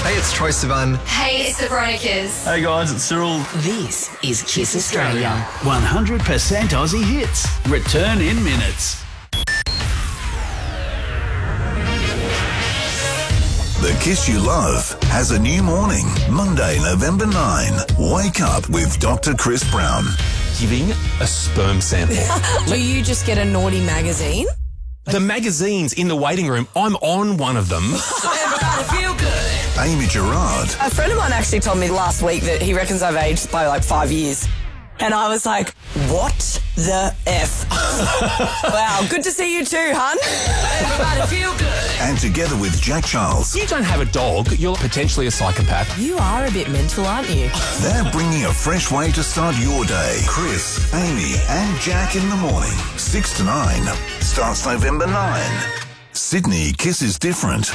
Hey, it's Troy Sivan. Hey, it's the Veronicas. Hey guys, it's Cyril. This is Kiss Australia. 100% Aussie hits. Return in minutes. The Kiss You Love has a new morning. Monday, November 9. Wake up with Dr. Chris Brown. Giving a sperm sample. Do you just get a naughty magazine? The magazines in the waiting room, I'm on one of them. Feel good. Amy Gerard. A friend of mine actually told me last week that he reckons I've aged by like 5 years. And I was like, what the F? Wow, good to see you too, hun. Everybody feel good. And together with Jack Charles, You don't have a dog, you're potentially a psychopath. You are a bit mental, aren't you? they're bringing a fresh way to start your day. Chris, Amy and Jack in the morning. 6 to 9. Starts November 9. Sydney Kiss is different.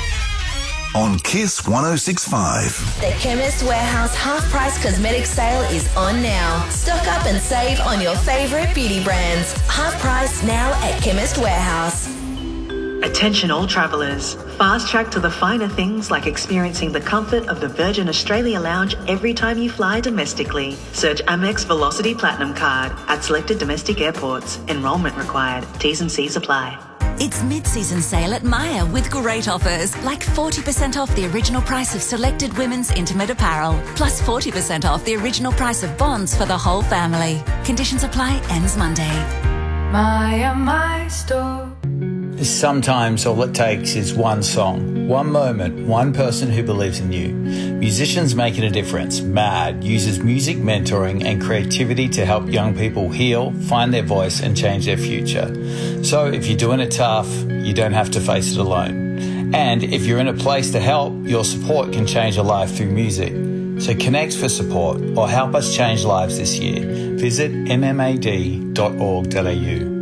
On Kiss 106.5. The Chemist Warehouse half-price cosmetic sale is on now. Stock up and save on your favourite beauty brands. Half price now at Chemist Warehouse. Attention all travellers. Fast track to the finer things like experiencing the comfort of the Virgin Australia Lounge every time you fly domestically. Search Amex Velocity Platinum Card at selected domestic airports. Enrolment required. T's and C's apply. It's mid-season sale at Myer with great offers, like 40% off the original price of selected women's intimate apparel, plus 40% off the original price of bonds for the whole family. Conditions apply, ends Monday. Myer, my store. Sometimes all it takes is one song, one moment, one person who believes in you. Musicians Making a Difference, MAD, uses music mentoring and creativity to help young people heal, find their voice and change their future. So if you're doing it tough, you don't have to face it alone. And if you're in a place to help, your support can change a life through music. So connect for support or help us change lives this year. Visit mmad.org.au.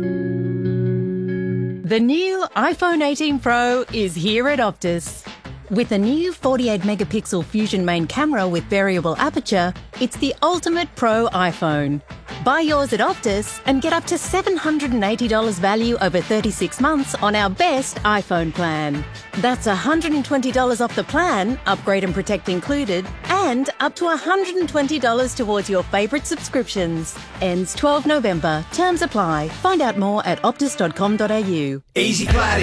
The new iPhone 18 Pro is here at Optus. With a new 48-megapixel Fusion main camera with variable aperture, it's the ultimate pro iPhone. Buy yours at Optus and get up to $780 value over 36 months on our best iPhone plan. That's $120 off the plan, upgrade and protect included, and up to $120 towards your favourite subscriptions. Ends 12 November. Terms apply. Find out more at optus.com.au. Easy Platinum.